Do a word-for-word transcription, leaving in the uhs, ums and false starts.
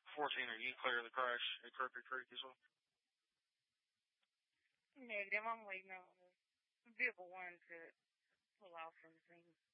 fourteen, are you clear of the crash at Crooked Creek as well? Negative. I'm waiting on the vehicle one to pull off from the scene.